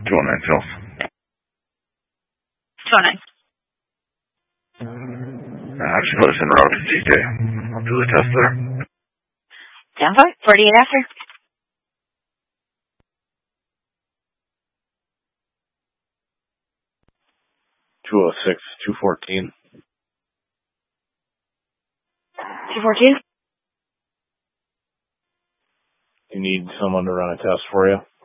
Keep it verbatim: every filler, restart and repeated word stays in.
two oh nine Phils. two oh nine. Uh, just put us in route to C J. I'll do the test there. ten five, forty-eight after. two oh six, two fourteen. two fourteen? You need someone to run a test for you?